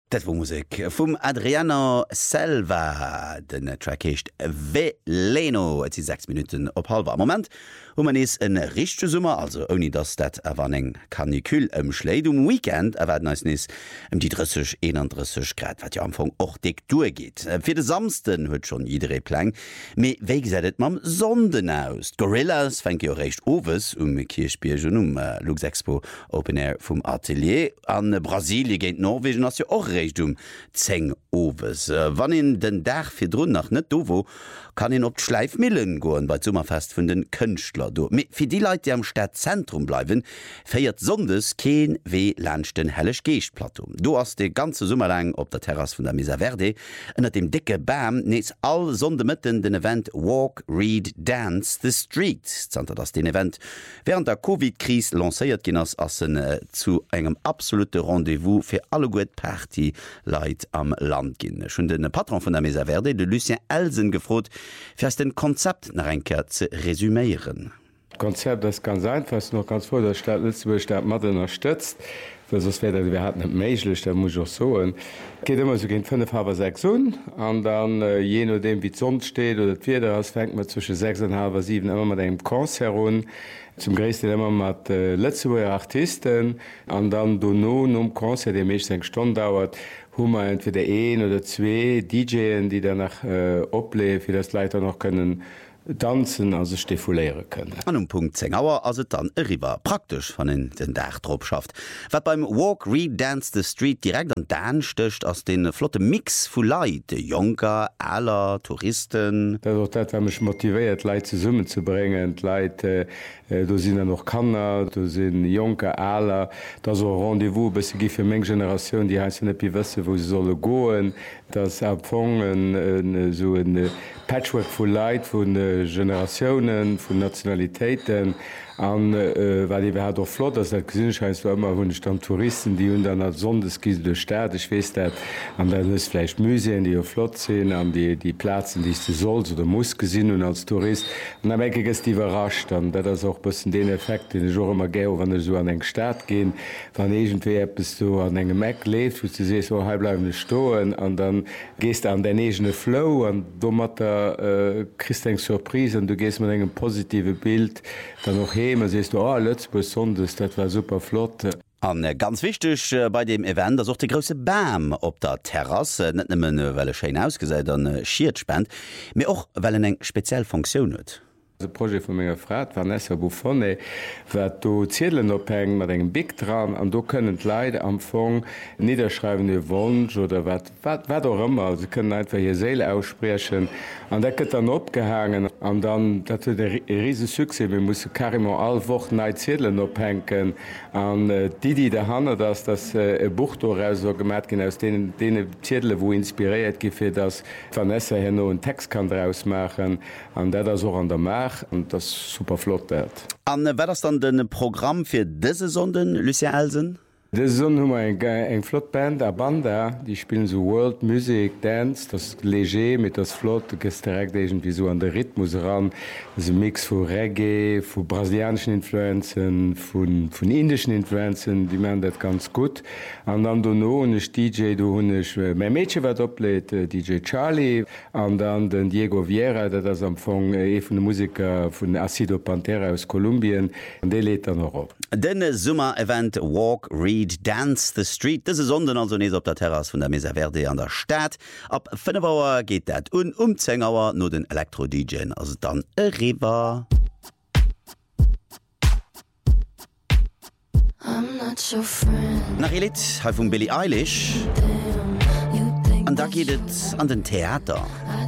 Dat war Musik vum Adriano Selva, den Track hecht Veleno, et 6 Minuten op halber. Moment, man is en richchte Summer, also oni dats dat awer eng Kanikül Schleid Weekend erwerden nis die 30-31 Grad, wat ja am Anfang och dick durchgeht. Fir de samsten huet schon idere Plan, me wéi gesädet mam Sonden aus. Gorillas fängt jo recht overes Kirchbiergen Lux Expo Open Air vum Atelier an Brasilie géint Norwegen as ja och recht 10 Owes. Wann in den Dach fir Drun nach net dowo, kann in op Schleifmillen goen bei Summerfest vun den Kënchtler do. Fir die Leiit, die am Stadtzentrum bleiwen, feiert sondes keen wee lachten hellech Geeschtplateau. Du hast de ganze Summer lang op der Terrasse vun der Mesa Verde ënner dem dicke Bam nees all Sondemëtten den Event Walk, Read, Dance the Street. Zter dats den Event während der Covid-Krise lacéiert ginnners assen zu engem absolute Rendevous fir alle goet Party Leiit am Land ginn. Schon den Patron vun der Mesa Verde, de Lucien Elsen, gefrot, fir den Konzept nach enker ze resümieren. Konzept das ganz einfach noch ganz vor der Stadt Lützeburg mat unterstützt. Wir hat net méiglech, der muss auch so. Geht immer so gin 5,6 an dann je nachdem wie Sonn steht oder Vider ass fängt man zwischen 6,5 7 immer mat engem Kurs herum. Zum Gréessten immer mat Lützeburger Artisten an dann do no Konzer, de méch eng Stonn dauert, hummer entweder 1 oder 2 DJen, die danach oplee, fir das Leiter noch können tanzen also stifuléiere können. An Punkt 10 Auer as dann riwer praktisch van den Dach drop schafft. Wat beim Walk, Read, Dance the Street direkt an Dan stöcht aus den flotte Mix vu Leiit, de Junker, aller Touristen. Dat mech motiviert, Leiit ze Summen zu bringen, Leiit do sinn noch Kanner, do sinn Junker, aller, da so Rendevous be se gi fir még Generationun, die heißen pi wësse, wo se solle goen, das erfongen so en Patchwork vu Leiit vun Generationen, vun Nationalitéiten an weil die hat doch flott, dass der Gesinnscheins war immer hunn stand Touristen, die hun dann als Sondeskiese de Staat wees dat an der Nussfleisch Museen, die flott sinn, an die Plazen, die du sollst oder muss gesinn hun als Tourist. Und dann es die überrascht, an dat das auch bëssen den Effekt, den ich auch immer geo, wann so an eng Staat gehen, van egentwe bist du an engem Mac lebt, wo du se so halbbleibende Stoen, an dann gehst an den egene Flow an do mat der christ eng Surprise, an du gehst mit engem positive Bild dann noch sest du Lützburg Sondes, dat war super flott. An ganz wichtig bei dem Event ass auch de grosse Bam op der Terrasse, net nëmmen well Schein ausgesäit an schiiert spend, mir och well eng speziell Funktion huet. Das Projekt von méger Frat Vanessa Buffone wat do Zielen ophängen mat engem Big dran an do können Leiit am Fong niederschreibende Wunsch oder wat auch immer. Sie können einfach hier Seele aussprechen an der gëtt dann opgehangen an dann dat de riese Suse wir muss karimo all woch nei Zielen ophängen an die der hanne das e Buchdor so gemerk gin aus denen Ziele wo inspiriert gifir dass Vanessa hier no einen Text kann draus machen an der das auch an der Mar und das super flott wird. An wär das dann den Programm fir dëse Sonden, Lucien Elsen? Das ist hummer eng Flottband a Banda, die spielen so World Music, Dance, das léger mit das Flott gesterregt wie so an der Rhythmus ran, das Mix vu Reggae, vu brasilianischen Influenzen, vun indischen Influenzen, die man dat ganz gut. An dann do no hunnech DJ du hunnech mein Mädchen wat opläet, DJ Charlie, an dann den Diego Vieira, dat as am Fong vun de Musiker vun Acido Pantera aus Kolumbien, an de lädt dann noch op. Denne Summer-Event Walk, Read, Dance the Street. Dese Sonden also nees op der Terrasse vun der Mesa Verde an der Stadt. Ab 5 Auer geht dat 10 Auer no den Elektro-DJen, also dann e River. Nach Elit ha vum Billie Eilish. An da geht et an den Theater.